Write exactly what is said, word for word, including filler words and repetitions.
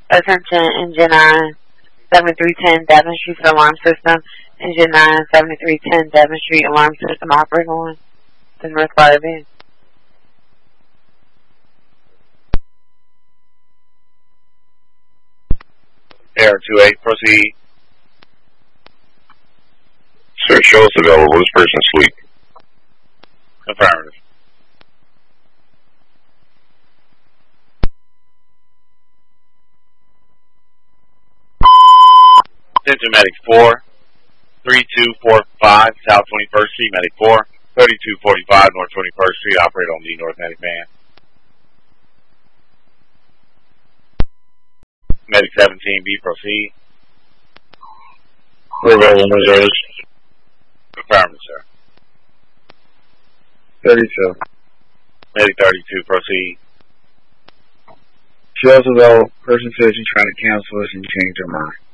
Attention, Engine nine, seventy-three ten Devon Street for the alarm system. Engine nine, seventy-three ten Devon Street, alarm system operating on. This is North Florida Van. Air two eight, proceed. Sir, show us available. This person asleep. Affirmative. Attention, Medic four, three two four five, South twenty-first Street, Medic four, thirty-two forty-five, North twenty-first Street, operate on the North Medic Van. Medic seventeen B, proceed. We're available in reserves. Affirmative, sir. thirty-two. Medic thirty-two, proceed. Show us available. Person says she's trying to cancel us and change her mind.